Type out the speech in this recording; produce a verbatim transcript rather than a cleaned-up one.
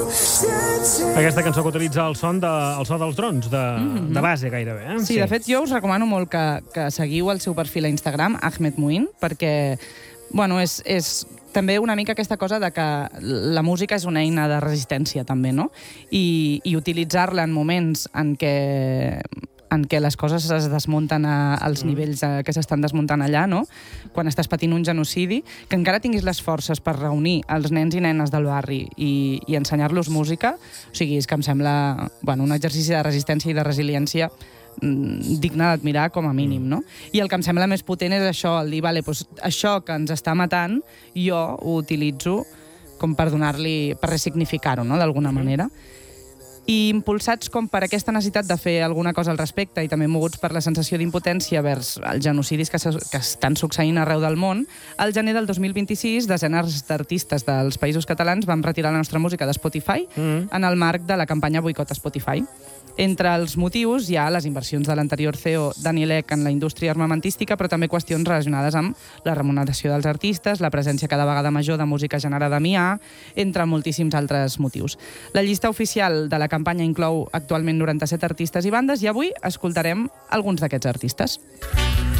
Aquesta cançó que utilitza el son, de, el so dels drons, de, mm-hmm. de base gairebé. Eh? Sí, sí, de fet, jo us recomano molt que, que seguiu el seu perfil a Instagram, Ahmed Muin, perquè bueno, és, és també una mica aquesta cosa de que la música és una eina de resistència, també, no? I, i utilitzar-la en moments en què en què les coses es desmunten a, als mm. nivells a, que s'estan desmuntant allà, no? Quan estàs patint un genocidi, que encara tinguis les forces per reunir els nens i nenes del barri i, i ensenyar-los música, o sigui, és que em sembla bueno, un exercici de resistència i de resiliència mm, digne d'admirar com a mínim, no? I el que em sembla més potent és això, el dir, vale, doncs això que ens està matant, jo ho utilitzo com per donar-li, per ressignificar-ho, no?, d'alguna mm. manera. I impulsats com per aquesta necessitat de fer alguna cosa al respecte i també moguts per la sensació d'impotència vers els genocidis que, que estan succeint arreu del món, al gener del dos mil vint-i-sis, desenes d'artistes dels Països Catalans vam retirar la nostra música de Spotify mm. en el marc de la campanya Boicot Spotify. Entre els motius hi ha les inversions de l'anterior C E O Daniel Ek en la indústria armamentística, però també qüestions relacionades amb la remuneració dels artistes, la presència cada vegada major de música generada amb I A, entre moltíssims altres motius. La llista oficial de la campanya inclou actualment noranta-set artistes i bandes i avui escoltarem alguns d'aquests artistes.